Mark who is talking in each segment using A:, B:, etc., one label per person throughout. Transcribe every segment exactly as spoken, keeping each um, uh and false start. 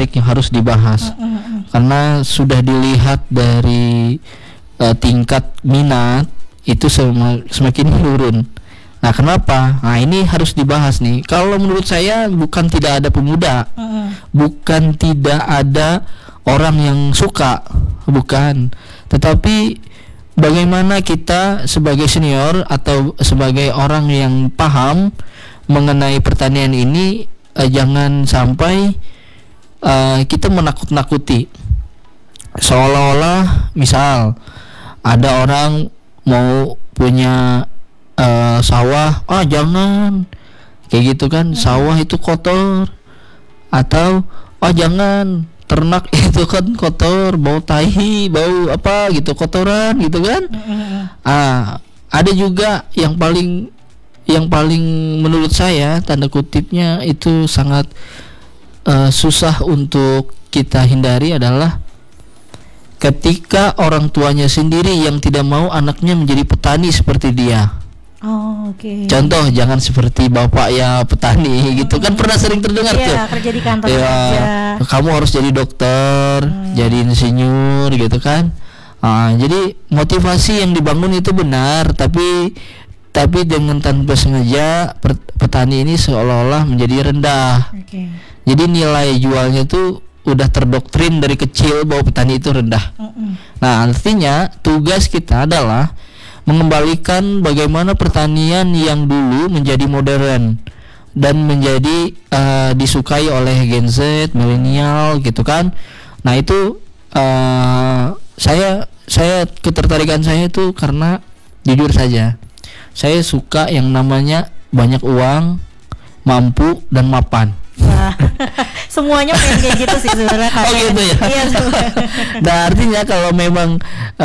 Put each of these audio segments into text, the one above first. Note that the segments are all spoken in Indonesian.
A: menarik yang harus dibahas. Mm-hmm. Karena sudah dilihat dari uh, tingkat minat itu sem- semakin menurun. Nah, kenapa? Nah, ini harus dibahas nih. Kalau menurut saya bukan tidak ada pemuda, mm-hmm. bukan tidak ada orang yang suka, bukan. Tetapi bagaimana kita sebagai senior atau sebagai orang yang paham mengenai pertanian ini, eh, jangan sampai eh, kita menakut-nakuti. Seolah-olah misal ada orang mau punya uh, sawah, ah jangan kayak gitu kan, sawah itu kotor, atau ah jangan ternak itu kan kotor, bau tahi, bau apa gitu, kotoran gitu kan. Ah ada juga yang paling yang paling menurut saya tanda kutipnya itu sangat uh, susah untuk kita hindari adalah ketika orang tuanya sendiri yang tidak mau anaknya menjadi petani seperti dia.
B: Oh, oke. Okay.
A: Contoh, jangan seperti bapak ya petani gitu kan, pernah sering terdengar
B: yeah,
A: tuh.
B: Iya, kerja di kantor
A: ya,
B: aja.
A: Kamu harus jadi dokter, hmm. jadi insinyur gitu kan. Ah, jadi motivasi yang dibangun itu benar, tapi tapi dengan tanpa sengaja petani ini seolah-olah menjadi rendah. Okay. Jadi nilai jualnya tuh udah terdoktrin dari kecil bahwa petani itu rendah. Mm-mm. Nah, artinya tugas kita adalah mengembalikan bagaimana pertanian yang dulu menjadi modern dan menjadi uh, disukai oleh Gen Z, milenial gitu kan. Nah, itu uh, saya saya ketertarikan saya itu karena jujur saja, saya suka yang namanya banyak uang, mampu dan mapan.
B: Nah, semuanya pengen kayak gitu sih sebenarnya.
A: Oh gitu ya.
B: Iya.
A: Nah, artinya kalau memang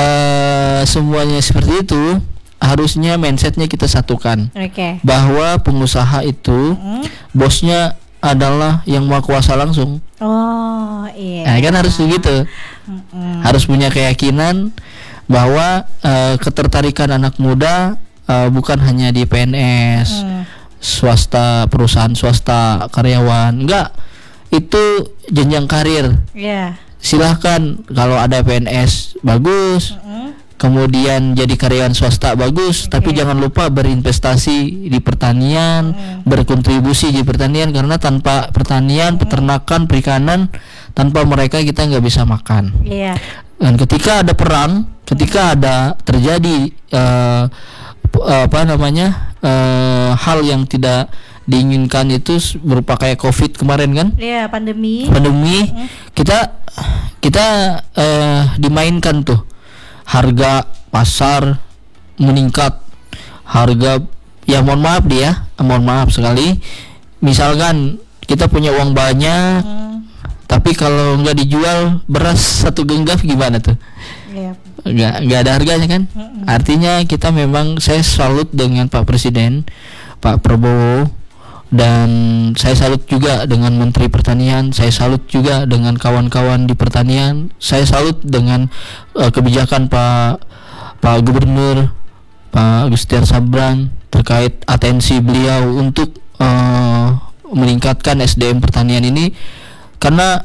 A: uh, semuanya seperti itu, harusnya mindsetnya kita satukan. Oke. Okay. Bahwa pengusaha itu mm. bosnya adalah yang maha kuasa langsung. Oh iya. Nah, kan harus begitu. Mm-mm. Harus punya keyakinan bahwa uh, ketertarikan anak muda uh, bukan hanya di P N S. Mm. Swasta, perusahaan swasta, karyawan, enggak, itu jenjang karir. Yeah. Silahkan kalau ada P N S bagus, uh-uh. kemudian jadi karyawan swasta bagus, okay. Tapi jangan lupa berinvestasi di pertanian, uh-uh. berkontribusi di pertanian, karena tanpa pertanian, uh-uh. peternakan, perikanan, tanpa mereka kita nggak bisa makan. Yeah. Dan ketika ada perang, ketika ada terjadi uh, apa namanya uh, hal yang tidak diinginkan itu berupa kayak COVID kemarin kan?
B: Iya, pandemi.
A: Pandemi mm. kita kita uh, dimainkan tuh, harga pasar meningkat, harga ya mohon maaf dia, mohon maaf sekali, misalkan kita punya uang banyak, mm. tapi kalau nggak dijual beras satu genggam gimana tuh? Yep. Nggak nggak ada harganya kan. Mm-mm. Artinya kita memang, saya salut dengan Pak Presiden Pak Prabowo, dan saya salut juga dengan Menteri Pertanian, saya salut juga dengan kawan-kawan di pertanian, saya salut dengan uh, kebijakan Pak Pak Gubernur Pak Gustiar Sabran terkait atensi beliau untuk uh, meningkatkan S D M pertanian ini, karena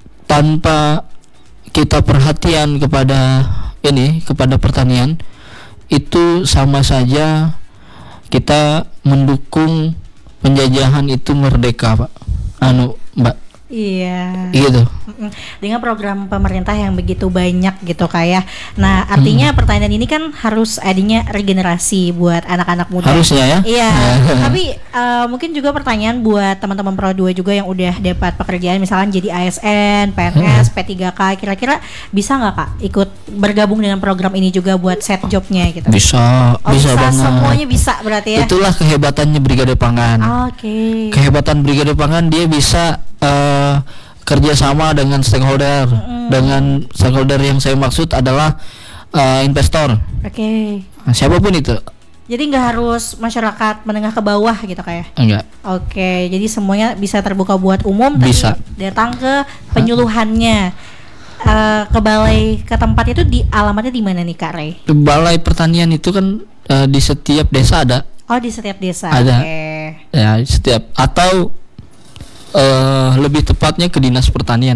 A: tanpa kita perhatian kepada ini, kepada pertanian, itu sama saja kita mendukung penjajahan itu merdeka, Pak. Anu, Mbak.
B: Iya.
A: Gitu.
B: Dengan program pemerintah yang begitu banyak gitu kayak. Nah, artinya hmm. pertanian ini kan harus adanya regenerasi buat anak-anak muda.
A: Harusnya ya.
B: Iya. Tapi uh, mungkin juga pertanyaan buat teman-teman Pro dua juga yang udah dapat pekerjaan misalkan jadi A S N, P N S, P tiga K, kira-kira bisa nggak Kak ikut bergabung dengan program ini juga buat set jobnya gitu?
A: Bisa.
B: Oh,
A: bisa,
B: bisa
A: banget.
B: Semuanya bisa berarti ya.
A: Itulah kehebatannya Brigade Pangan.
B: Oke. Okay.
A: Kehebatan Brigade Pangan, dia bisa uh, kerjasama dengan stakeholder. Mm. Dengan stakeholder yang saya maksud adalah uh, investor. Oke. Okay. Nah, siapapun itu.
B: Jadi nggak harus masyarakat menengah ke bawah gitu kayak?
A: Enggak.
B: Oke, okay, jadi semuanya bisa terbuka buat umum.
A: Bisa.
B: Datang ke penyuluhannya, uh, ke balai, ke tempat itu di alamatnya di mana nih Kak Ray?
A: Balai pertanian itu kan uh, di setiap desa ada.
B: Oh, di setiap desa.
A: Ada.
B: Okay.
A: Ya, setiap, atau uh, lebih tepatnya ke dinas pertanian.